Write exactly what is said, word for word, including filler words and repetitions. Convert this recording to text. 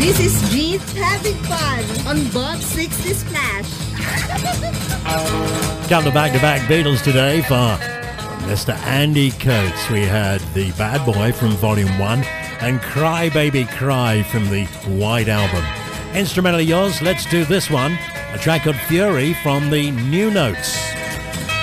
This is Jeet having fun on Bob sixty Splash. Come to back-to-back Beatles today for Mister Andy Coates. We had The Bad Boy from Volume one and Cry Baby Cry from the White Album. Instrumentally yours, let's do this one, a track called Fury from the New Notes.